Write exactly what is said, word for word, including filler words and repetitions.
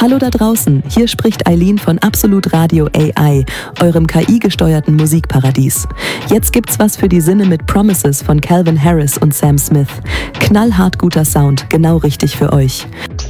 Hallo da draußen, hier spricht Eileen von Absolut Radio A I, eurem K I-gesteuerten Musikparadies. Jetzt gibt's was für die Sinne mit Promises von Calvin Harris und Sam Smith. Knallhart guter Sound, genau richtig für euch.